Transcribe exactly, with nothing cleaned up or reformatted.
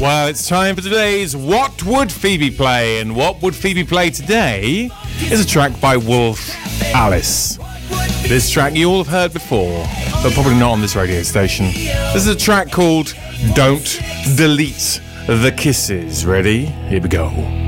Well, it's time for today's What Would Phoebe Play? And What Would Phoebe Play today is a track by Wolf Alice. This track you all have heard before, but probably not on this radio station. This is a track called Don't Delete the Kisses. Ready? Here we go.